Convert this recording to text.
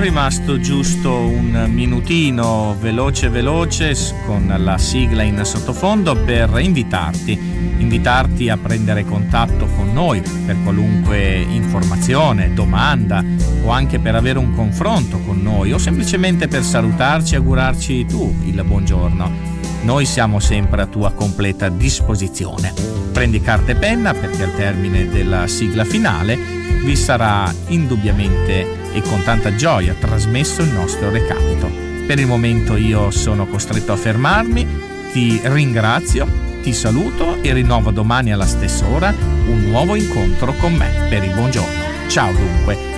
rimasto giusto un minutino veloce con la sigla in sottofondo per invitarti a prendere contatto con noi per qualunque informazione, domanda o anche per avere un confronto con noi o semplicemente per salutarci e augurarci tu il buongiorno. Noi siamo sempre a tua completa disposizione. Prendi carta e penna perché al termine della sigla finale vi sarà indubbiamente e con tanta gioia trasmesso il nostro recapito. Per il momento io sono costretto a fermarmi, ti ringrazio, ti saluto e rinnovo domani alla stessa ora un nuovo incontro con me per il buongiorno. Ciao dunque.